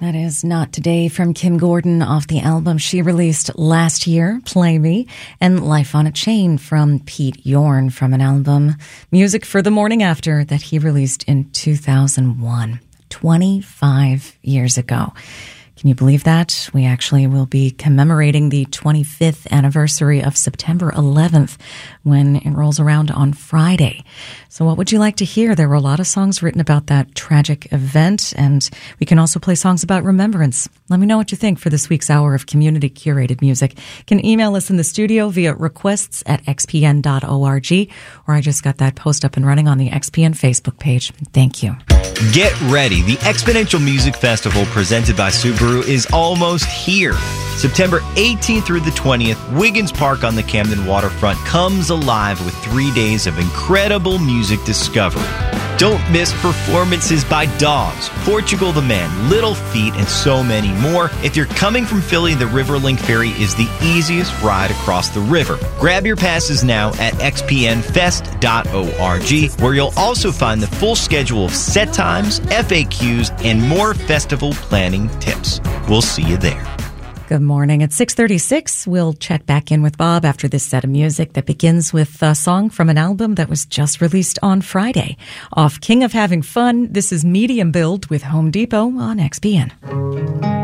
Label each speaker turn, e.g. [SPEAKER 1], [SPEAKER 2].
[SPEAKER 1] That is Not Today from Kim Gordon off the album she released last year, Play Me, and Life on a Chain from Pete Yorn from an album, Music for the Morning After, that he released in 2001, 25 years ago. Can you believe that? We actually will be commemorating the 25th anniversary of September 11th when it rolls around on Friday. So what would you like to hear? There were a lot of songs written about that tragic event, and we can also play songs about remembrance. Let me know what you think for this week's hour of community curated music. You can email us in the studio via requests@xpn.org, or I just got that post up and running on the XPN Facebook page. Thank you.
[SPEAKER 2] Get ready. The Exponential Music Festival presented by Subaru is almost here. September 18th through the 20th, Wiggins Park on the Camden waterfront comes alive with 3 days of incredible music discovery. Don't miss performances by Dogs, Portugal the Man, Little Feat, and so many more. If you're coming from Philly, the Riverlink Ferry is the easiest ride across the river. Grab your passes now at xpnfest.org, where you'll also find the full schedule of set times, FAQs, and more festival planning tips. We'll see you there.
[SPEAKER 1] Good morning. At 6:36, we'll check back in with Bob after this set of music that begins with a song from an album that was just released on Friday. Off King of Having Fun, this is Medium Build with Home Depot on XPN.